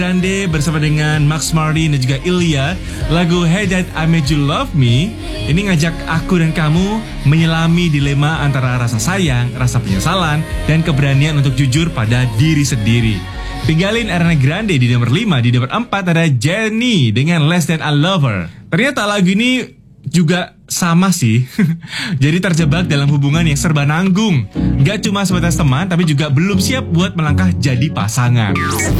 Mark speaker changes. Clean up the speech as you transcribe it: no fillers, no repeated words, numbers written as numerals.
Speaker 1: Grande bersama dengan Max Martin dan juga Ilya. Lagu Hey That I Made You Love Me ini ngajak aku dan kamu menyelami dilema antara rasa sayang, rasa penyesalan, dan keberanian untuk jujur pada diri sendiri. Tinggalin Ariana Grande di nomor 5. Di nomor 4 ada Jennie dengan Less Than a Lover. Ternyata lagu ini juga sama sih. Jadi terjebak dalam hubungan yang serba nanggung. Gak cuma sebatas teman, tapi juga belum siap buat melangkah jadi pasangan.